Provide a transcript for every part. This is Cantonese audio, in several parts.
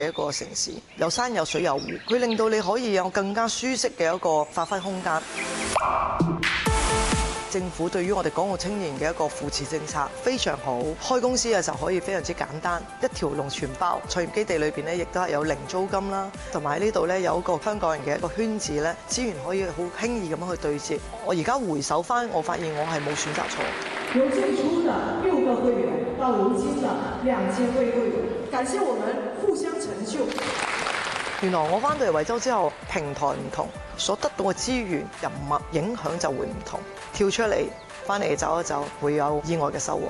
一個城市，有山有水有湖，佢令到你可以有更加舒適嘅一個發揮空間。政府對於我哋港澳青年嘅一個扶持政策非常好，開公司嘅時候可以非常之簡單，一條龍全包。創業基地裏邊咧，亦都係有零租金啦，同埋呢度咧有一個香港人嘅一個圈子咧，資源可以好輕易咁樣去對接。我而家回首翻，我發現我係冇選擇錯。 由最初的6個會員到如今的2000位會員，感謝我們互相成就。 原來我翻到嚟惠州之後，平台唔同，所得到嘅資源、人脈影響就會唔同。跳出嚟，翻嚟走一走，會有意外嘅收穫。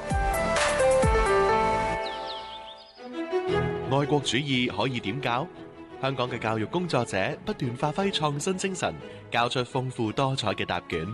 愛國主義可以點教？香港嘅教育工作者不斷發揮創新精神，交出豐富多彩嘅答卷。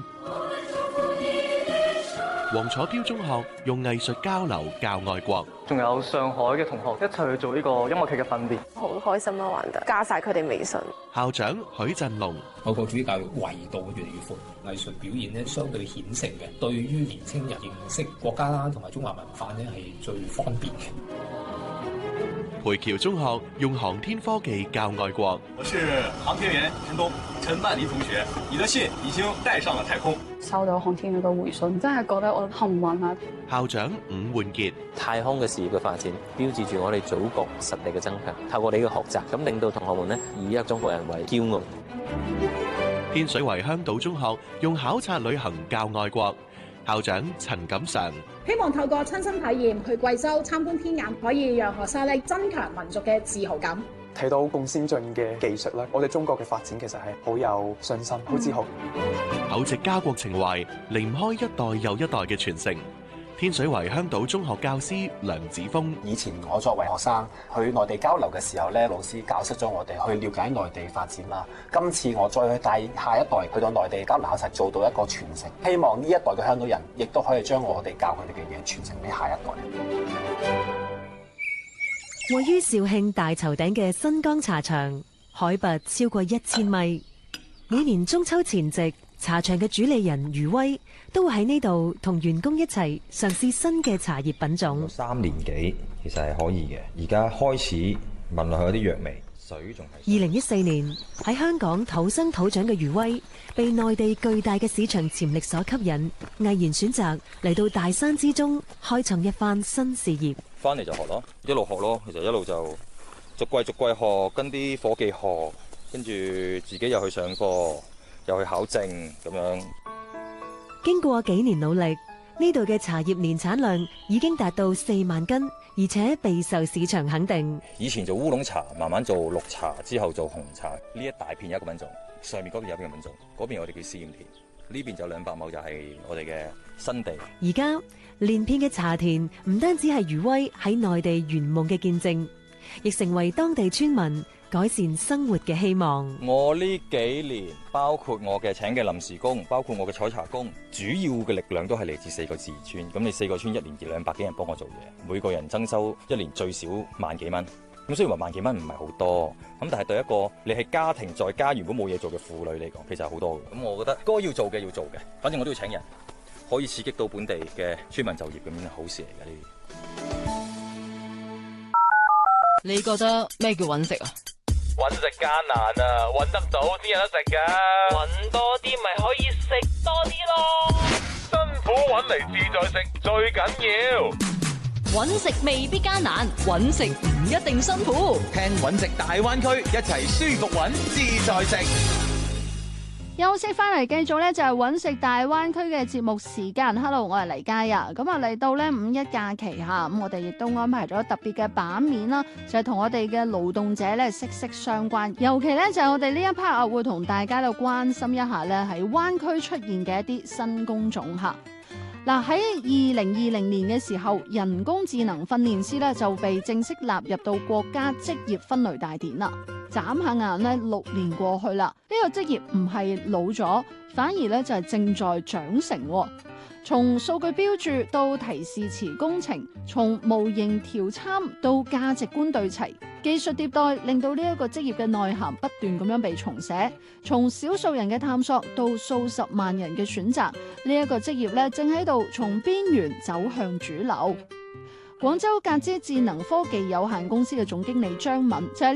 黃楚標中學用藝術交流教愛國， 仲有上海嘅同學一齊去做呢個音樂劇嘅訓練， 好開心啊！玩得加晒佢哋微信。 校長許振龍， 愛國主義教育維度越嚟越闊，藝術表現咧相對顯性嘅，對於年青人認識國家啦同埋中華文化咧係最方便嘅。 培僑中學用航天科技教愛國。 我是航天員陳東，陳曼妮同學，你的信已經帶上了太空。 收到航天員嘅回信，真係覺得我幸運啊！ 校長伍煥傑， 太空嘅事業嘅發展，標誌住我哋祖國實力嘅增強。透過你嘅學習，咁令到同學們呢以一個中國人為驕傲。 天水圍香島中學用考察旅行教愛國，校長陳錦常， 希望透過親身體驗去貴州參觀天眼，可以讓學生咧增強民族嘅自豪感。 睇到咁先進嘅技術啦，我哋中國嘅發展其實係好有信心、好自豪。 厚植家國情懷，離唔開一代又一代嘅傳承。天水圍香島中學教師梁子峰， 以前我作為學生去內地交流嘅時候咧，老師教識咗我哋去了解內地發展啦。今次我再去帶下一代去到內地交流，實做到一個傳承。希望呢一代嘅香港人亦都可以將我哋教佢哋嘅嘢傳承俾下一代。 位於肇慶大頭頂嘅新江茶場，海拔超過1000米。每年中秋前夕，茶場嘅主理人余威都會喺呢度同員工一齊嘗試新嘅茶葉品種。 3年幾其實係可以嘅，而家開始聞落去有啲藥味，水仲係。 2014年喺香港土生土長嘅余威，被內地巨大嘅市場潛力所吸引，毅然選擇嚟到大山之中開創一番新事業。 翻嚟就學咯，一路學咯，其實一路就逐季學，跟啲伙計學，跟住自己又去上課，又去考證咁樣。 經過幾年努力，呢度嘅茶葉年產量已經達到4萬斤，而且備受市場肯定。 以前做烏龍茶，慢慢做綠茶，之後做紅茶，呢一大片一個品種，上面嗰邊有邊個品種，嗰邊我哋叫試驗田，呢邊就200畝就係我哋嘅新地。 而家連片嘅茶田唔單止係余威喺內地圓夢嘅見證，亦成為當地村民改善生活嘅希望。 我呢幾年，包括我嘅請嘅臨時工，包括我嘅採茶工，主要嘅力量都係嚟自4個自治村。咁你4個村1年200幾人幫我做嘢，每個人增收1年最少萬幾蚊。咁雖然話萬幾蚊唔係好多，咁但係對一個你係家庭在家原本冇嘢做嘅婦女嚟講，其實係好多嘅。咁我覺得該要做嘅要做嘅，反正我都要請人。可以刺激到本地嘅村民就業，咁樣係好事嚟嘅呢啲。 你覺得咩叫揾食啊？ 揾食艱難啊，揾得到先有得食㗎。揾多啲咪可以食多啲咯。辛苦揾嚟自在食最緊要。 揾食未必艱難，揾食唔一定辛苦。 聽揾食大灣區，一齊舒服揾，自在食。 休息翻嚟，繼續咧就係揾食大灣區嘅節目時間。Hello， 我係黎嘉啊。咁啊嚟到咧5一假期吓，咁我哋亦都安排咗特別嘅版面啦，就係同我哋嘅勞動者咧息息相關。尤其咧就係我哋呢一 part 啊，會同大家咧關心一下咧喺灣區出現嘅一啲新工種吓。嗱，喺2020年嘅時候，人工智能訓練師咧就被正式納入到國家職業分類大典啦。眨下眼咧，6年過去啦，呢個職業唔係老咗，反而咧就係正在長成。從數據標註到提示詞工程，從模型調參到價值觀對齊，技術迭代令到呢一個職業嘅內涵不斷咁樣被重寫。從少數人嘅探索到數十萬人嘅選擇，呢一個職業咧正喺度從邊緣走向主流。 廣州格之智能科技有限公司嘅總經理張敏就係